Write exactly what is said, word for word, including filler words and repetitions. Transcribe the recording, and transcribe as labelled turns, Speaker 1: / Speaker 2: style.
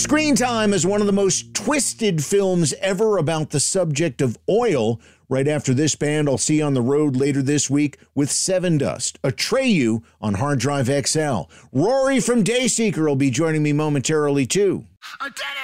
Speaker 1: Screen Time is one of the most twisted films ever about the subject of oil. Right after this band, I'll see you on the road later this week with Sevendust, Atreyu on Hard Drive X L. Rory from Dayseeker will be joining me momentarily, too.
Speaker 2: I did it!